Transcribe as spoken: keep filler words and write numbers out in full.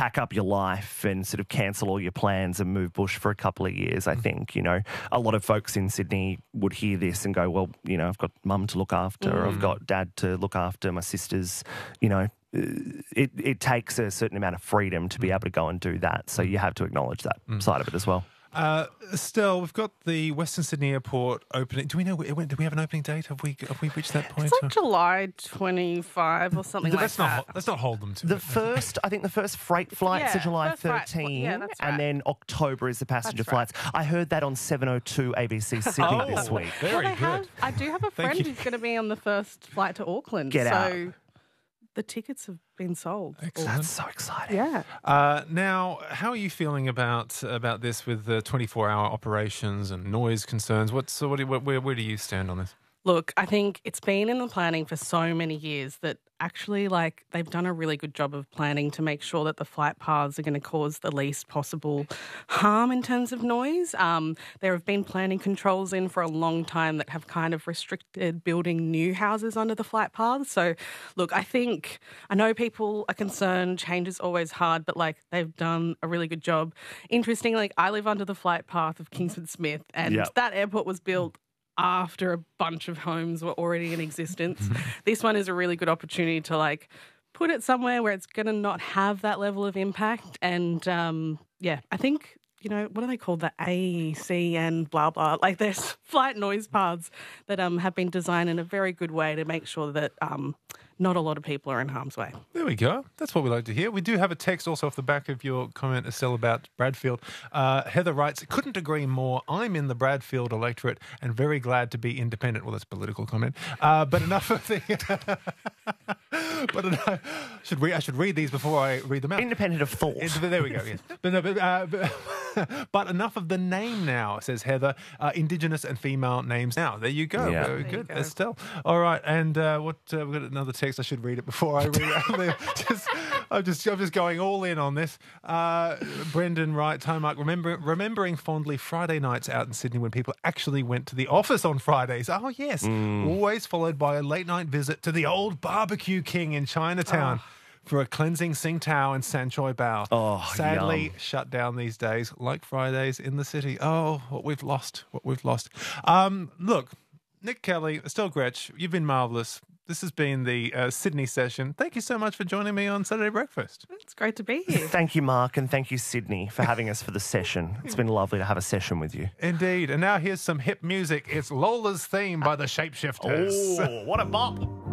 pack up your life and sort of cancel all your plans and move bush for a couple of years. I think, you know, a lot of folks in Sydney would hear this and go, well, you know, I've got mum to look after, Mm. I've got dad to look after, my sisters, you know. It, it takes a certain amount of freedom to be able to go and do that. So you have to acknowledge that Mm. side of it as well. Uh, Estelle, we've got the Western Sydney Airport opening. Do we know? when- Do we have an opening date? Have we? Have we reached that point? It's like July twenty-five or something like let's that. not. Let's not hold them to The it. first, I think the first freight flights Yeah, are July first flight- thirteenth, yeah, that's right. and then October is the passenger That's right. flights. I heard that on seven oh two A B C Sydney Oh, this week. Very well, they good. have. I do have a Thank friend you. who's going to be on the first flight to Auckland. Get so out. the tickets have been sold. Excellent. That's so exciting. Yeah. Uh, now, how are you feeling about about this with the twenty-four hour operations and noise concerns? What's so what do, where where do you stand on this? Look, I think it's been in the planning for so many years that actually, like, they've done a really good job of planning to make sure that the flight paths are going to cause the least possible harm in terms of noise. Um, there have been planning controls in for a long time that have kind of restricted building new houses under the flight paths. So, look, I think, I know people are concerned, change is always hard, but, like, they've done a really good job. Interestingly, like, I live under the flight path of Kingsford Smith, and Yep. that airport was built after a bunch of homes were already in existence. This one is a really good opportunity to like put it somewhere where it's going to not have that level of impact. And um, yeah, I think, you know, what are they called? The A E C and blah, blah. Like there's flight noise paths that um, have been designed in a very good way to make sure that um, not a lot of people are in harm's way. There we go. That's what we like to hear. We do have a text also off the back of your comment, Estelle, about Bradfield. Uh, Heather writes, couldn't agree more. I'm in the Bradfield electorate and very glad to be independent. Well, that's a political comment. Uh, but enough of the... but enough, should read, I should read these before I read them out. Independent of thought. It's- There we go, yes. But, no, but, uh, but, but enough of the name now, says Heather. Uh, Indigenous and female names now. There you go. Yeah. Very There you good, go. Estelle. All right, and uh, what? Uh, we've got another text. I should read it before I read it. just, I'm just, I'm just going all in on this. Uh, Brendan writes, hi Mark, remember, remembering fondly Friday nights out in Sydney when people actually went to the office on Fridays. Oh yes, always followed by a late night visit to the old Barbecue King in Chinatown. For a cleansing Tsingtao and San Choi Bao. Oh, Sadly, yum. shut down these days, like Fridays in the city. Oh, what we've lost, what we've lost. Um, look, Nick Kelly, Estelle Gretsch, you've been marvellous. This has been the uh, Sydney session. Thank you so much for joining me on Saturday Breakfast. It's great to be here. Thank you, Mark, and thank you, Sydney, for having us for the session. It's been lovely to have a session with you. Indeed. And now here's some hip music. It's Lola's Theme by the Shapeshifters. what a bop.